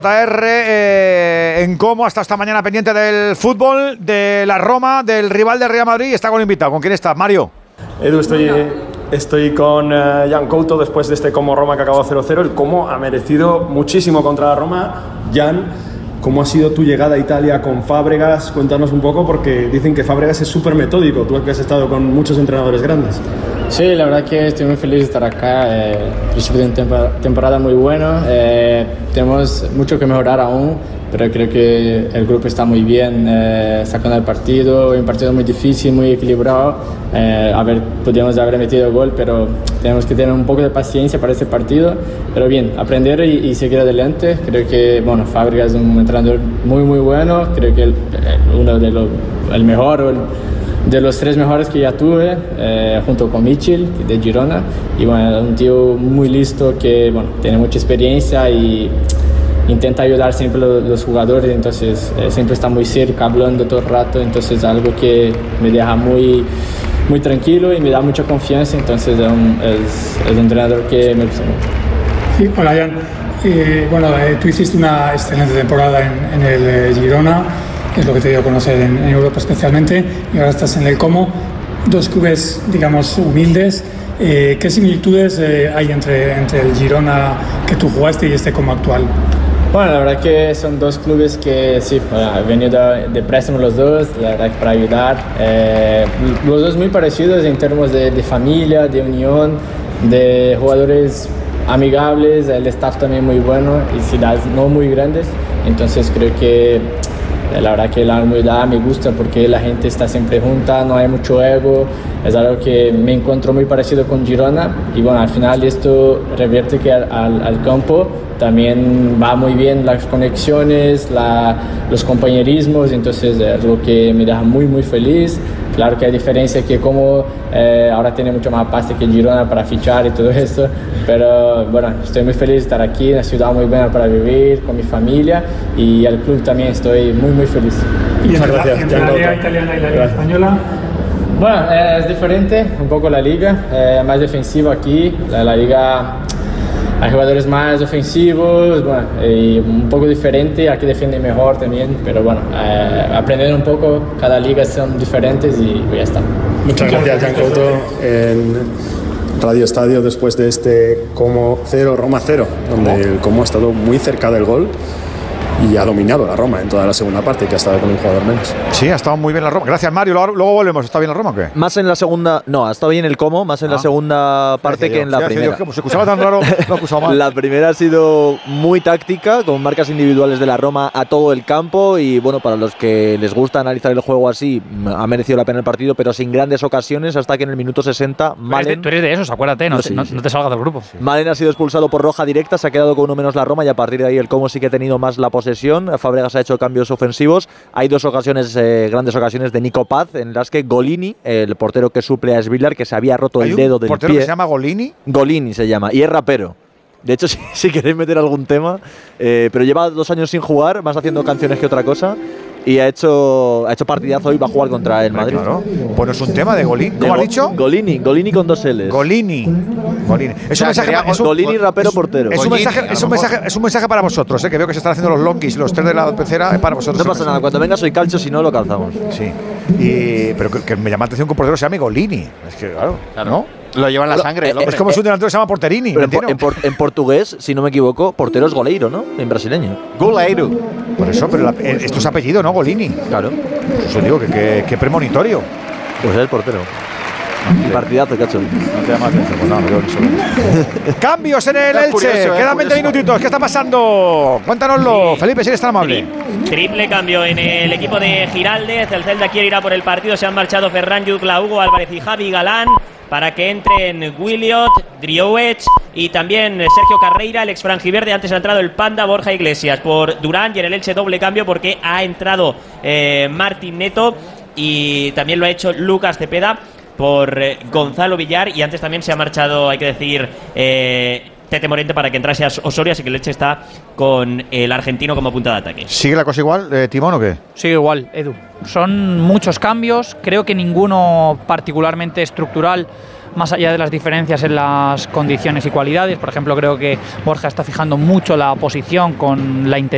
En Como hasta esta mañana pendiente del fútbol, de la Roma, del rival de Real Madrid, y está con un invitado. ¿Con quién estás, Mario? Edu, estoy con Jan Couto después de este Como Roma que acabó 0-0. El Como ha merecido muchísimo contra la Roma. Jan, ¿cómo ha sido tu llegada a Italia con Fábregas? Cuéntanos un poco, porque dicen que Fábregas es súper metódico. Tú que has estado con muchos entrenadores grandes. Sí, la verdad que estoy muy feliz de estar acá. Principio de temporada muy bueno. Tenemos mucho que mejorar aún, pero creo que el grupo está muy bien sacando el partido. Un partido muy difícil, muy equilibrado. Podríamos haber metido gol, pero tenemos que tener un poco de paciencia para este partido. Pero bien, aprender y seguir adelante. Creo que Fábregas es un entrenador muy, muy bueno. Creo que el mejor de los 3 mejores que ya tuve, junto con Michel de Girona, y un tío muy listo que tiene mucha experiencia y intenta ayudar siempre a los jugadores, entonces siempre está muy cerca, hablando todo el rato, entonces algo que me deja muy, muy tranquilo y me da mucha confianza, entonces es un entrenador que me gusta mucho. Sí, hola Jan, tú hiciste una excelente temporada en el Girona, es lo que te dio a conocer en Europa especialmente, y ahora estás en el Como, 2 clubes, digamos, humildes. ¿Qué similitudes hay entre el Girona que tú jugaste y este Como actual? Bueno, la verdad que son 2 clubes que sí, han venido de préstamo los dos, la verdad que para ayudar. Los dos muy parecidos en términos de familia, de unión, de jugadores amigables, el staff también muy bueno y ciudades no muy grandes, entonces creo que la verdad que la humildad me gusta porque la gente está siempre junta, no hay mucho ego, es algo que me encuentro muy parecido con Girona y al final esto revierte que al campo también va muy bien las conexiones, los compañerismos, entonces es algo que me deja muy muy feliz. Claro que hay diferencia que Como ahora tiene mucho más pasta que Girona para fichar y todo eso, pero estoy muy feliz de estar aquí, una ciudad muy buena para vivir, con mi familia y al club también estoy muy muy feliz. Muchas gracias. ¿Entre la liga italiana y la liga española? Es diferente un poco la liga, más defensiva aquí, la liga hay jugadores más ofensivos, y un poco diferente, aquí defienden mejor también, pero aprendiendo un poco, cada liga son diferentes y ya está. Muchas gracias, Jan Couto, en Radio Estadio después de este Como 0, Roma 0, donde el Como ha estado muy cerca del gol y ha dominado la Roma en toda la segunda parte, que ha estado con un jugador menos. Sí, ha estado muy bien la Roma. Gracias, Mario. Luego volvemos. ¿Está bien la Roma o qué? Más en la segunda... No, ha estado bien el Como, más en la segunda parte que en la primera. Como se escuchaba tan raro, lo ha acusado mal. La primera ha sido muy táctica, con marcas individuales de la Roma a todo el campo y, para los que les gusta analizar el juego así, ha merecido la pena el partido, pero sin grandes ocasiones, hasta que en el minuto 60 Malen... Tú eres de esos, acuérdate, no te salgas del grupo. Sí. Malen ha sido expulsado por roja directa, se ha quedado con uno menos la Roma y a partir de ahí el Como sí que ha tenido más la posesión. Fábregas ha hecho cambios ofensivos. Hay 2 ocasiones, grandes ocasiones de Nico Paz, en las que Golini, el portero que suple a Svilar, que se había roto el dedo del pie. ¿Un portero que se llama Golini? Golini se llama, y es rapero. De hecho, si queréis meter algún tema, pero lleva 2 años sin jugar, más haciendo canciones que otra cosa. Y ha hecho partidazo y va a jugar contra el Madrid. Claro. Bueno, es un tema de Golini. ¿Cómo has dicho? Golini con 2 L's. Golini. Es un mensaje. Golini, rapero, portero. Es un mensaje para vosotros, que veo que se están haciendo los longis, los 3 de la pecera, es para vosotros. No pasa nada, cuando venga soy calcio, si no lo calzamos. Sí. Pero que me llama la atención que un portero se llame Golini. Es que, claro. ¿no? Lo lleva en la sangre. Es como si un delantero se llama Porterini. Pero en portugués, si no me equivoco, portero es goleiro, ¿no? En brasileño. Goleiro. Por eso, pero esto es apellido, ¿no? Golini. Claro. Por eso digo que premonitorio. Pues es el portero. Partidazo, cacho. No te llama la atención, pues no, yo Cambios en el Elche. Quedan 20 minutitos. ¿Qué está pasando? Cuéntanoslo. Felipe, si eres tan amable. Triple cambio en el equipo de Giraldez. El Celta quiere ir a por el partido. Se han marchado Ferran Jutla, Hugo Álvarez y Javi Galán para que entren Williot, Driouech y también Sergio Carreira, el ex franjiverde. Antes ha entrado el Panda Borja Iglesias por Durán, y en el Elche doble cambio porque ha entrado Martín Neto y también lo ha hecho Lucas Cepeda por Gonzalo Villar, y antes también se ha marchado, hay que decir, Tete Morente para que entrase a Osorio, así que el Elche está con el argentino como punta de ataque. ¿Sigue la cosa igual, Timón, o qué? Sigue igual, Edu. Son muchos cambios, creo que ninguno particularmente estructural, más allá de las diferencias en las condiciones y cualidades. Por ejemplo, creo que Borja está fijando mucho la posición con la intención